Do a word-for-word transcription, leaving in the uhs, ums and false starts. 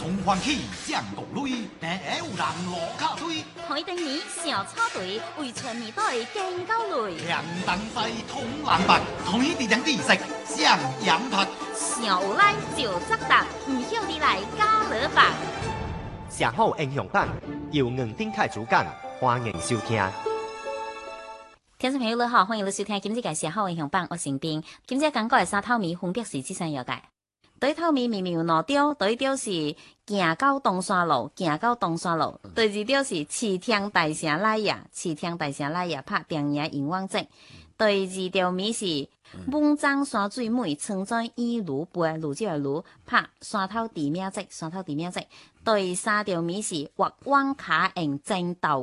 從環起降國旅，第二有人羅卡堆， 海丁面小草隊為村民隊敬高雷， 兩等西通藍白，同一地點地色上羊塔， 小拉就則達，唔曉你來加勒白。 社好英雄版由吳丁凱主講，歡迎收聽。 聽眾朋友你好，歡迎你收聽今日嘅社好英雄版，我成斌。今日講過嘅三透米分別是這三樣嘅。第一透米明明有兩條，第一條是行到東山路，行到東山路；第二條是市廳大城來也，市廳大城來也拍電影熒光節；第二條米是滿江山水美，春在伊如背，如即個如拍山頭地名節，山頭地名節；第三條米是月光卡影正道